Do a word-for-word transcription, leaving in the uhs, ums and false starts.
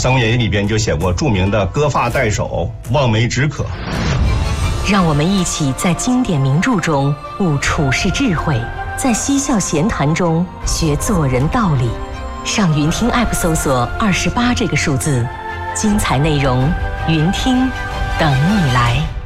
三国演义》里边就写过著名的割发代首，望梅止渴。 让我们一起在经典名著中悟处世智慧，在嬉笑闲谈中学做人道理。上云听 App 搜索二十八这个数字，精彩内容，云听等你来。